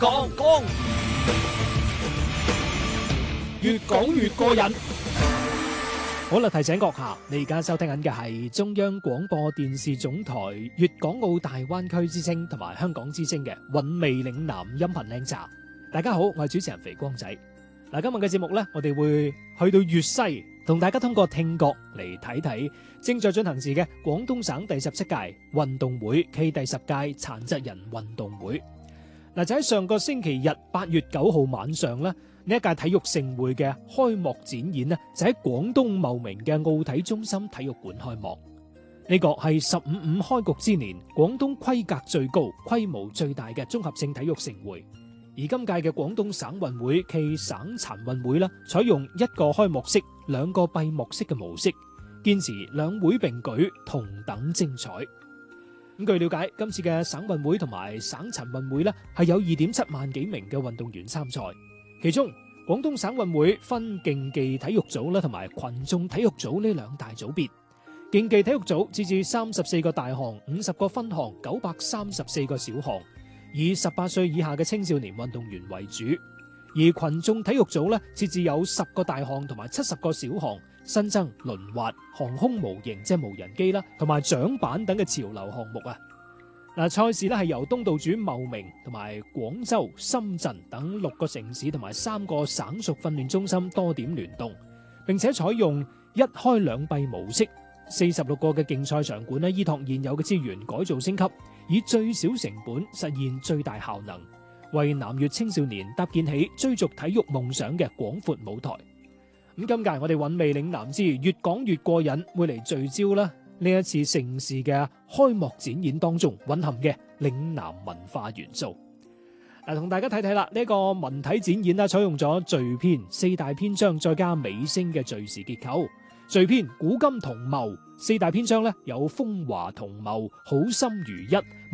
講，越講越過癮。好啦，提醒閣下，你而家收聽緊嘅係中央廣播電視總台粵港澳大灣區之聲同埋香港之聲嘅韻味嶺南音頻靚茶。大家好，我係主持人肥光仔。嗱，今日嘅節目呢，我哋會去到粵西，同大家通過聽覺嚟睇睇正在進行時嘅廣東省第17屆運動會暨第10屆殘疾人運動會。嗱，就喺上個星期日8月9號晚上呢，呢一屆體育盛會嘅開幕展演呢，就喺廣東茂名嘅奧體中心體育館開幕。呢個係15.5開局之年廣東規格最高、規模最大嘅綜合性體育盛會。而今屆嘅廣東省運會暨省殘運會呢，採用一個開幕式、兩個閉幕式嘅模式，堅持兩會並舉，同等精彩。咁據了解，今次嘅省運會同埋省殘運會呢，係有2.7萬幾名嘅運動員參賽。其中廣東省運會分競技體育組啦同埋群眾體育組呢兩大組別。競技體育組設置34個大項、50個分項、934個小項，以18歲以下嘅青少年運動員為主。而群眾體育組呢，設置有10個大項同埋70個小項，新增輪滑、航空模型即係無人機啦，同埋槳板等嘅潮流項目啊。嗱，賽事咧係由東道主茂名同埋廣州、深圳等6個城市同埋3個省屬訓練中心多點聯動，並且採用一開兩閉模式。46個嘅競賽場館呢，依託現有嘅資源改造升級，以最小成本實現最大效能，為南粵青少年搭建起追逐體育夢想嘅廣闊舞台。咁今屆我哋韻味嶺南之越講越過癮，會嚟聚焦啦呢一次盛事嘅開幕展演當中蘊含嘅嶺南文化元素。嗱，同大家睇睇啦，呢個文體展演啦，採用咗序篇4大篇章，再加尾聲嘅敘事結構。序篇古今同謀，4大篇章咧有風華同謀，好心如一。